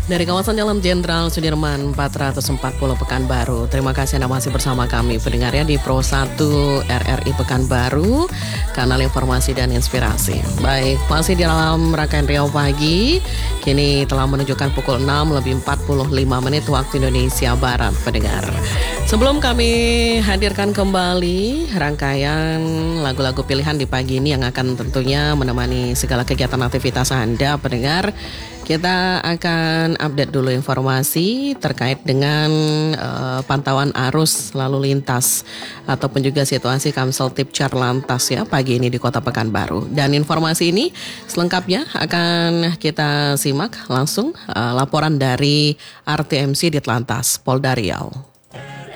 Dari kawasan Jalan Jenderal Sudirman 440 Pekanbaru. Terima kasih Anda masih bersama kami pendengarnya di Pro 1 RRI Pekanbaru, kanal informasi dan inspirasi. Baik, masih di dalam rangkaian Riau Pagi. Kini telah menunjukkan pukul 6 lebih 45 menit waktu Indonesia Barat, pendengar. Sebelum kami hadirkan kembali rangkaian lagu-lagu pilihan di pagi ini yang akan tentunya menemani segala kegiatan aktivitas Anda, pendengar, kita akan update dulu informasi terkait dengan pantauan arus lalu lintas ataupun juga situasi Kamsel Tipcar Lantas ya pagi ini di Kota Pekanbaru. Dan informasi ini selengkapnya akan kita simak langsung laporan dari RTMC Ditlantas Polda Riau.